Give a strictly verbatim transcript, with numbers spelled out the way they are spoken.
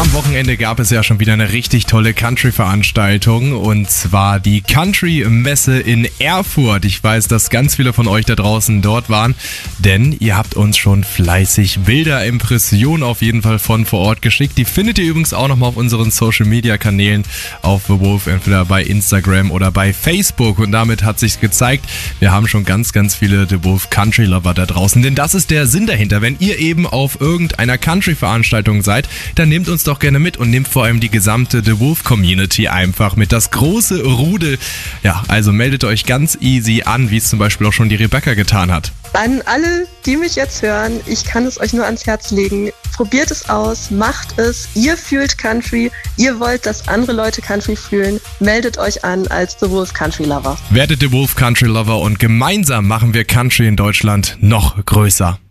am Wochenende gab es ja schon wieder eine richtig tolle Country-Veranstaltung und zwar die Country-Messe in Erfurt. Ich weiß, dass ganz viele von euch da draußen dort waren, denn ihr habt uns schon fleißig Bilder, Impressionen auf jeden Fall von vor Ort geschickt. Die findet ihr übrigens auch nochmal auf unseren Social-Media-Kanälen auf The Wolf, entweder bei Instagram oder bei Facebook. Und damit hat sich gezeigt, wir haben schon ganz, ganz viele The Wolf Country-Lover da draußen, denn das ist der Sinn dahinter. Wenn ihr eben auf irgendeiner Country-Veranstaltung seid, dann nehmt uns doch gerne mit und nehmt vor allem die gesamte The Wolf Community einfach mit, das große Rudel. Ja, also meldet euch ganz easy an, wie es zum Beispiel auch schon die Rebecca getan hat. An alle, die mich jetzt hören, ich kann es euch nur ans Herz legen. Probiert es aus, macht es. Ihr fühlt Country, ihr wollt, dass andere Leute Country fühlen. Meldet euch an als The Wolf Country Lover. Werdet The Wolf Country Lover und gemeinsam machen wir Country in Deutschland noch größer.